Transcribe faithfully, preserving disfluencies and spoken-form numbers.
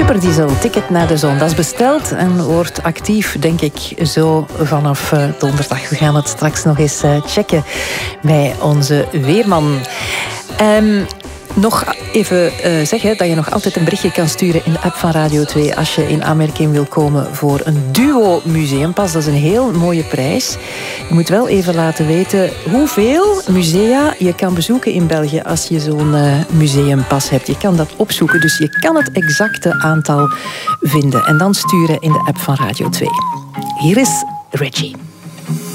Superdiesel, Ticket naar de Zon. Dat is besteld en wordt actief, denk ik, zo vanaf uh, donderdag. We gaan het straks nog eens uh, checken bij onze weerman. Um, Nog even uh, zeggen dat je nog altijd een berichtje kan sturen in de app van Radio twee als je in aanmerking wil komen voor een Duo Museumpas. Dat is een heel mooie prijs. Je moet wel even laten weten hoeveel musea je kan bezoeken in België als je zo'n uh, museumpas hebt. Je kan dat opzoeken, dus je kan het exacte aantal vinden en dan sturen in de app van Radio twee. Hier is Reggie.